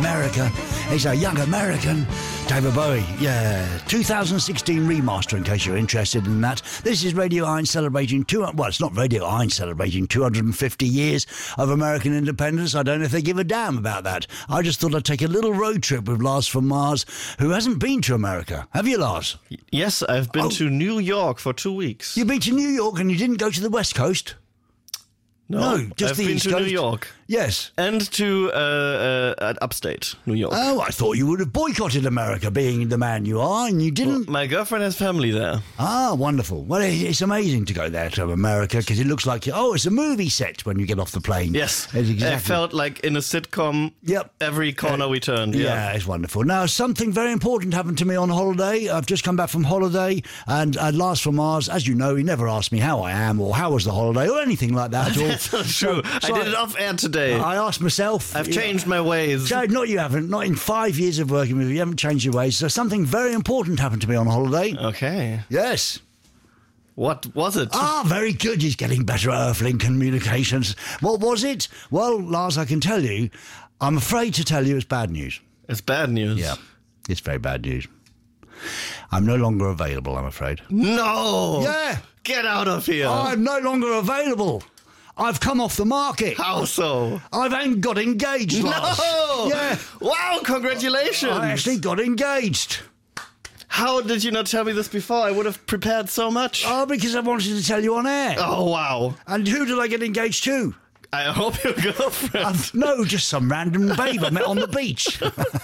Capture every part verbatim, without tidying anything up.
America. It's a young American, David Bowie. Yeah, two thousand sixteen remaster, in case you're interested in that. This is Radio Iron celebrating two. Well, it's not Radio Iron celebrating two hundred fifty years of American independence. I don't know if they give a damn about that. I just thought I'd take a little road trip with Lars from Mars, who hasn't been to America. Have you, Lars? Yes, I've been oh. to New York for two weeks. You've been to New York and you didn't go to the West Coast? No, no just I've the been East to Coast. New York. Yes. And to uh, uh, upstate New York. Oh, I thought you would have boycotted America, being the man you are, and you didn't. Well, my girlfriend has family there. Ah, wonderful. Well, it's amazing to go there to America, because it looks like, oh, it's a movie set when you get off the plane. Yes. It's exactly. I felt like in a sitcom. Yep. Every corner uh, we turned. Yeah. yeah, it's wonderful. Now, something very important happened to me on holiday. I've just come back from holiday, and uh, Lars from Mars, as you know, he never asked me how I am or how was the holiday or anything like that at all. That's not true. So, so I did it off air today. I asked myself. I've changed know, my ways. So, not you haven't. Not in five years of working with you. You haven't changed your ways. So something very important happened to me on holiday. Okay. Yes. What was it? Ah, very good. He's getting better at Earthlink communications. What was it? Well, Lars, I can tell you. I'm afraid to tell you it's bad news. It's bad news? Yeah. It's very bad news. I'm no longer available, I'm afraid. No! Yeah! Get out of here! I'm no longer available. I've come off the market. How so? I've ain't got engaged, Lars. No! Yeah. Wow, congratulations! I actually got engaged. How did you not tell me this before? I would have prepared so much. Oh, because I wanted to tell you on air. Oh, wow. And who did I get engaged to? I hope your girlfriend. Uh, no, just some random babe I met on the beach.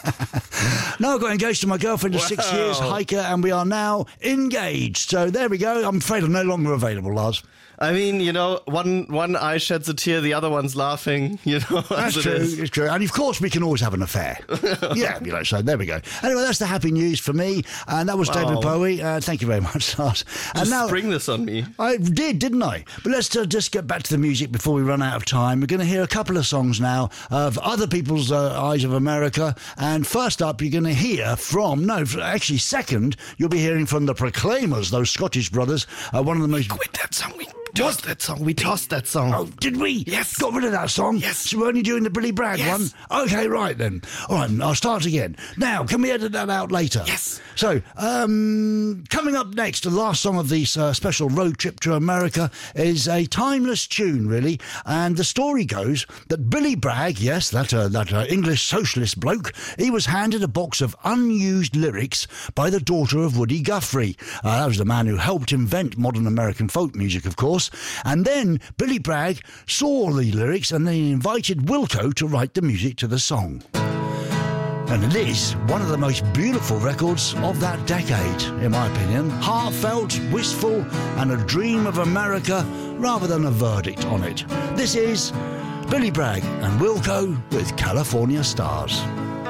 No, I got engaged to my girlfriend of wow. six years, Heike, and we are now engaged. So there we go. I'm afraid I'm no longer available, Lars. I mean, you know, one one eye sheds a tear, the other one's laughing, you know. That's true, it it's true. And of course, we can always have an affair. Yeah, you know, so there we go. Anyway, that's the happy news for me. And that was wow. David Bowie. Uh, thank you very much, Lars. And just now, spring this on me. I did, didn't I? But let's uh, just get back to the music before we run out of time. We're going to hear a couple of songs now of other people's uh, Eyes of America. And first up, you're going to hear from, no, actually second, you'll be hearing from the Proclaimers, those Scottish brothers. Uh, one of the most... Quit that song. We tossed that song. We tossed that song. Oh, did we? Yes. Got rid of that song? Yes. So we're only doing the Billy Bragg yes. one? Okay, right then. All right, I'll start again. Now, can we edit that out later? Yes. So, um, coming up next, the last song of this uh, special road trip to America is a timeless tune, really. And the story goes that Billy Bragg, yes, that, uh, that uh, English socialist bloke, he was handed a box of unused lyrics by the daughter of Woody Guthrie. Uh, that was the man who helped invent modern American folk music, of course. And then Billy Bragg saw the lyrics and then invited Wilco to write the music to the song. And it is one of the most beautiful records of that decade, in my opinion. Heartfelt, wistful, and a dream of America rather than a verdict on it. This is Billy Bragg and Wilco with California Stars.